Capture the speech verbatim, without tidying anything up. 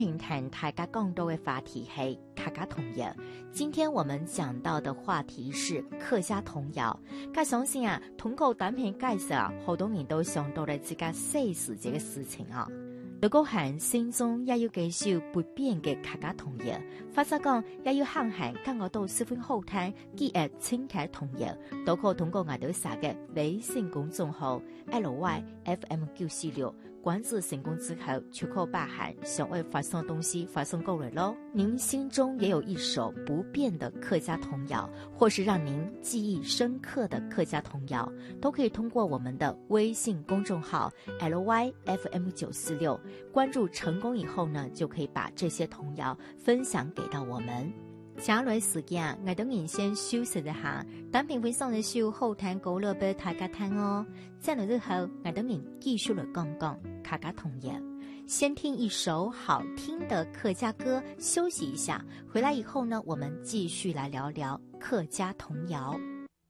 平谈大家更多的话题是客家童谣。今天我们讲到的话题是客家童谣。我相信啊，通过短片介绍啊，好多人都想到了自家细时这个事情啊。如果係心中也有幾首不變嘅客家童謠，或者講也有漢漢感覺到十分好聽、記憶清劇童謠，都可通過我哋寫嘅微信公眾號 L Y F M 九四六，關注成功之後，就可把漢想為發送東西發送過來咯。您心中也有一首不變的客家童謠，或是讓您記憶深刻的客家童謠，都可以通過我們的微信公眾號 L Y F M 九四六。關注成功以後呢，就可以把這些童謠分享給到我們。接下來時間，我等您先休息一下，等片會上的首好聽歌樂俾大家聽哦。在那之後，我等您繼續來講講客家童謠。先聽一首好聽的客家歌，休息一下。回來以後呢，我們繼續來聊聊客家童謠。